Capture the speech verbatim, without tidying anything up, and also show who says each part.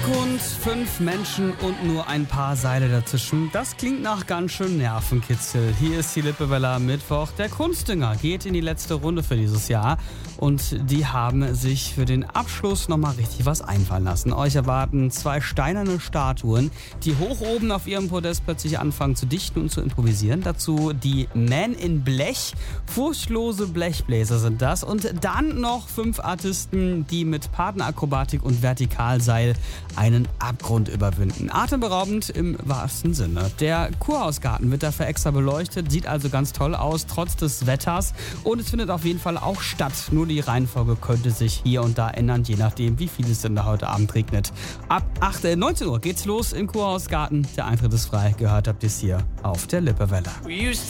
Speaker 1: Abgrund, fünf Menschen und nur ein paar Seile dazwischen. Das klingt nach ganz schön Nervenkitzel. Hier ist die Lippewelle am Mittwoch. Der Kunstdünger geht in die letzte Runde für dieses Jahr. Und die haben sich für den Abschluss nochmal richtig was einfallen lassen. Euch erwarten zwei steinerne Statuen, die hoch oben auf ihrem Podest plötzlich anfangen zu dichten und zu improvisieren. Dazu die Man in Blech. Furchtlose Blechbläser sind das. Und dann noch fünf Artisten, die mit Partnerakrobatik und Vertikalseil einen Abgrund überwinden. Atemberaubend im wahrsten Sinne. Der Kurhausgarten wird dafür extra beleuchtet, sieht also ganz toll aus, trotz des Wetters. Und es findet auf jeden Fall auch statt. Nur die Reihenfolge könnte sich hier und da ändern, je nachdem, wie viel es denn da heute Abend regnet. Ab acht, äh, neunzehn Uhr geht's los im Kurhausgarten. Der Eintritt ist frei. Gehört habt ihr es hier auf der Lippewelle.